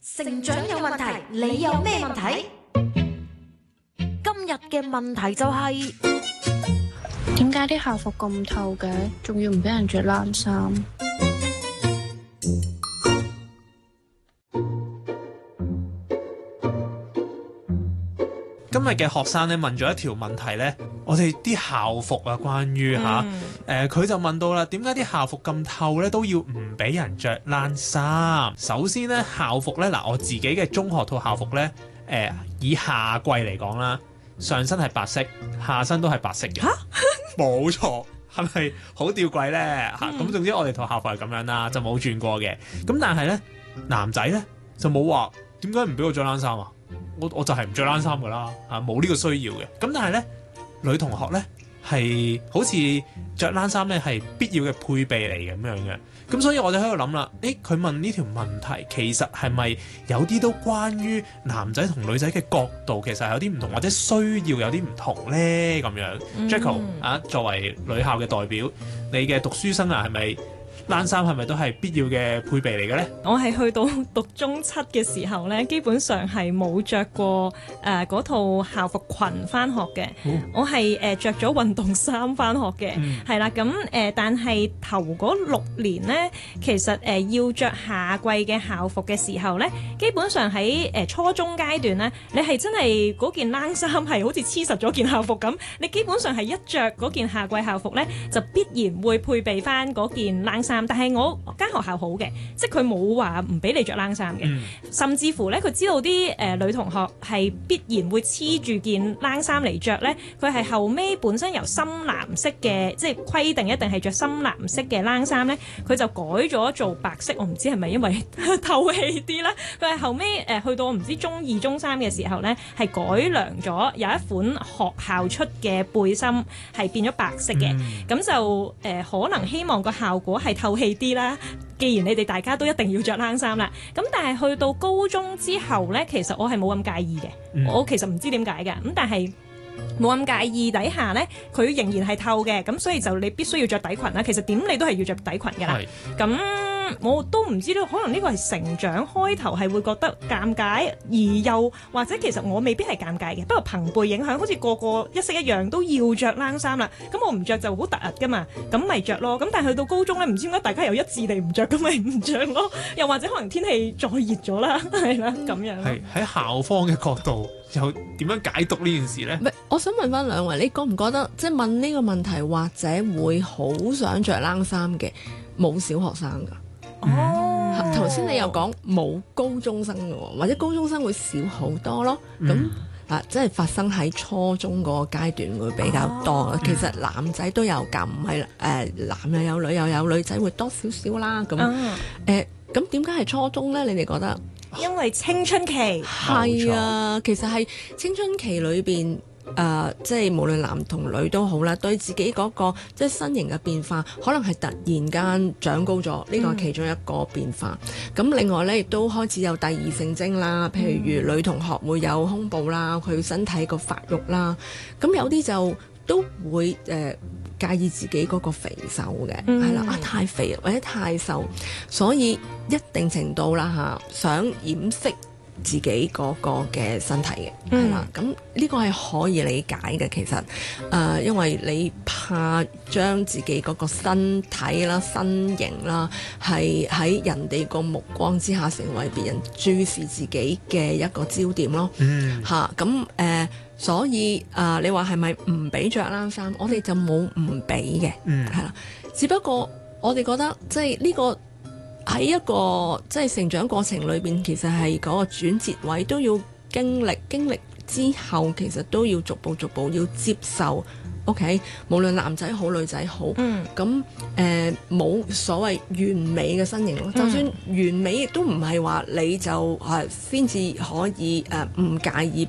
成長有問題，你有咩問題？今日嘅問題就係點解啲校服咁透嘅，仲要唔俾人着冷衫？ 今日嘅學生咧問咗一條問題咧，我哋啲校服啊，關於佢就問到啦，點解啲校服咁透咧都要唔俾人着冷衫？首先咧，校服咧我自己嘅中學套校服咧，以夏季嚟講啦，上身係白色，下身都係白色嘅。冇錯，係咪好吊詭咧？咁總之我哋套校服係咁樣啦，就冇轉過嘅。咁但係咧，男仔咧就冇話點解唔俾我着冷衫啊？我就係唔着冷衫噶啦，冇呢個需要嘅。咁但係咧，女同學咧係好似着冷衫咧係必要嘅配備嚟咁樣嘅。咁所以我就喺度諗啦，佢問呢條問題其實係咪有啲都關於男仔同女仔嘅角度其實係有啲唔同，或者需要有啲唔同咧咁樣。Jacko 作為女校嘅代表，你嘅讀書生涯係咪冷衫係咪都係必要嘅配備嚟嘅咧？ 我係去到讀中七嘅時候咧，基本上係冇着過嗰套校服裙翻學嘅。我係着咗運動衫翻學嘅，係啦。咁但係頭嗰6年咧，其實要着夏季嘅校服嘅時候咧，基本上喺初中階段咧，你係真係嗰件冷衫係好似黐實咗件校服咁。你基本上係一着嗰件夏季校服咧，就必然會配備翻嗰件冷衫。但係我間學校好嘅，即係佢冇話唔俾你着冷衫嘅，甚至乎咧佢知道啲女同學係必然會黐住件冷衫嚟着咧，佢係後尾本身由深藍色嘅，即係規定一定係着深藍色嘅冷衫咧，佢就改咗做白色。我唔知係咪因為透氣啲啦，佢係後尾去到我唔知中2、中3嘅時候咧，係改良咗有一款學校出嘅背心係變咗白色嘅，咁就可能希望個效果係透氣啲啦。既然你哋大家都一定要着冷衫啦，咁但係去到高中之後呢，其實我係冇咁介意嘅。我其實唔知點解嘅，咁但係冇咁介意底下呢，佢仍然係透嘅，咁所以就你必須要着底裙啦。其實點你都係要着底裙㗎啦。咁我都唔知道，可能呢個係成長開頭係會覺得尷尬，而又或者其實我未必係尷尬嘅，不過朋輩影響，好似個個一式一樣都要着冷衫啦。咁我唔着就好突兀噶嘛，咁咪着咯。咁但係去到高中咧，唔知點解大家又一致地唔着，咁咪唔着咯。又或者可能天氣再熱咗啦，係啦咁樣。 係喺校方嘅角度，又點樣解讀呢件事咧？ 我想問翻兩位，你覺唔覺得即係問呢個問題，或者會好想着冷衫嘅冇小學生㗎？頭先你又講冇高中生嘅喎，或者高中生會少好多咯。咁即係發生喺初中嗰個階段會比較多。其實男仔都有㗎，唔係男又有女又有女仔會多少少啦。咁咁點解係初中咧？你哋覺得？ 因為青春期係啊，其實係青春期裏邊。即係無論男同女都好啦，對自己嗰個即係身形嘅變化，可能係突然間長高咗，呢個係其中一個變化。咁另外咧，亦都開始有第二性徵啦，譬如女同學會有胸部啦，佢身體個發育啦。咁有啲就都會介意自己嗰個肥瘦嘅，係啦，太肥或者太瘦，所以一定程度啦想掩飾自己嗰個嘅身體嘅，係啦，咁呢個係可以理解嘅。其實因為你怕將自己嗰個身體啦、身形啦，係喺人哋個目光之下成為別人注視自己嘅一個焦點咯。咁所以你話係咪唔俾着冷衫？我哋就冇唔俾嘅，係啦。只不過我哋覺得即係呢個。喺一個即係成長過程裏邊，其實係嗰個轉折位都要經歷之後，其實都要逐步要接受。OK， 無論男仔好女仔好，咁冇所謂完美嘅身形咯。就算完美，亦都唔係話你就先至可以唔介意